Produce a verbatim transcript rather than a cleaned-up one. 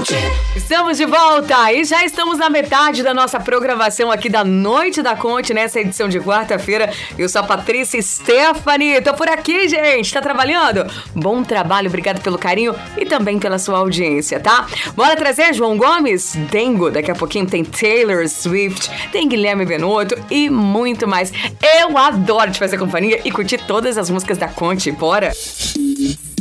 Estamos de volta e já estamos na metade da nossa programação aqui da Noite da Conte, nessa edição de quarta-feira. Eu sou a Patrícia Stephanie, tô por aqui, gente. Tá trabalhando? Bom trabalho, obrigado pelo carinho e também pela sua audiência, tá? Bora trazer João Gomes? Dengo, daqui a pouquinho tem Taylor Swift, tem Guilherme Benotto e muito mais. Eu adoro te fazer companhia e curtir todas as músicas da Conte, bora?